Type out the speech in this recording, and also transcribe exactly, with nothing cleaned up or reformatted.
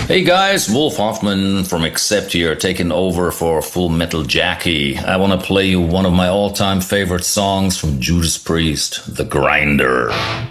Hey guys, Wolf Hoffman from Accept here, taking over for Full Metal Jackie. I want to play you one of my all time favorite songs from Judas Priest, The Grinder.